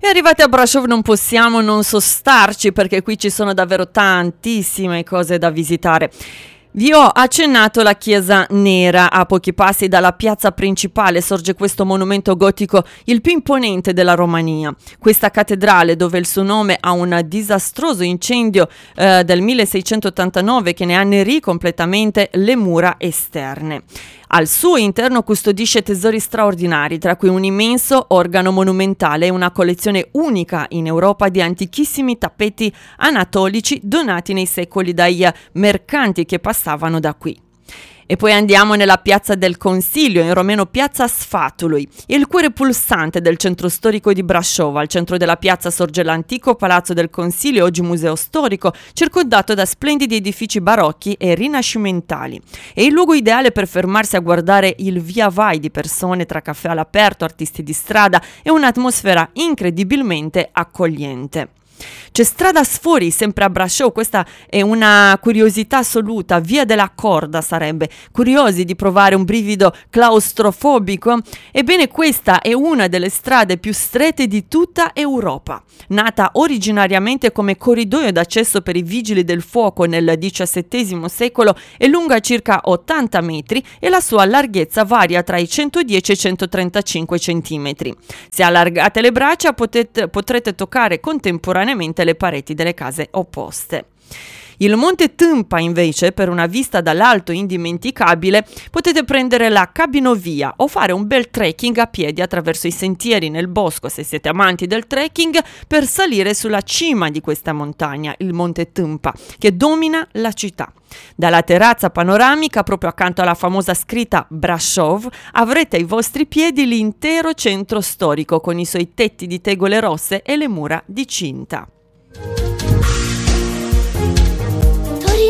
E arrivati a Brasov non possiamo non sostarci, perché qui ci sono davvero tantissime cose da visitare. Vi ho accennato la Chiesa Nera. A pochi passi dalla piazza principale sorge questo monumento gotico, il più imponente della Romania. Questa cattedrale, dove il suo nome ha un disastroso incendio del 1689 che ne annerì completamente le mura esterne. Al suo interno custodisce tesori straordinari, tra cui un immenso organo monumentale e una collezione unica in Europa di antichissimi tappeti anatolici donati nei secoli dai mercanti che passavano da qui. E poi andiamo nella piazza del Consiglio, in romeno piazza Sfatului, il cuore pulsante del centro storico di Brașov. Al centro della piazza sorge l'antico Palazzo del Consiglio, oggi museo storico, circondato da splendidi edifici barocchi e rinascimentali. È il luogo ideale per fermarsi a guardare il via vai di persone tra caffè all'aperto, artisti di strada e un'atmosfera incredibilmente accogliente. C'è strada Sfori, sempre a Brașov. Questa è una curiosità assoluta, via della corda sarebbe. Curiosi di provare un brivido claustrofobico? Ebbene, questa è una delle strade più strette di tutta Europa. Nata originariamente come corridoio d'accesso per i vigili del fuoco nel XVII secolo, è lunga circa 80 metri e la sua larghezza varia tra i 110 e i 135 centimetri. Se allargate le braccia potrete toccare contemporaneamente le pareti delle case opposte. Il Monte Tâmpa, invece, per una vista dall'alto indimenticabile, potete prendere la cabinovia o fare un bel trekking a piedi attraverso i sentieri nel bosco, se siete amanti del trekking, per salire sulla cima di questa montagna, il Monte Tâmpa, che domina la città. Dalla terrazza panoramica, proprio accanto alla famosa scritta Brașov, avrete ai vostri piedi l'intero centro storico con i suoi tetti di tegole rosse e le mura di cinta.